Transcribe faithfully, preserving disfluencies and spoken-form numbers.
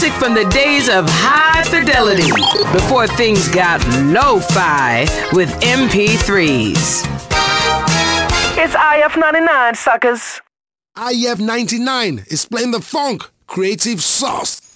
From the days of high fidelity, before things got lo-fi with M P threes. It's I F ninety-nine, suckers. I F ninety-nine is playing the funk, creative sauce.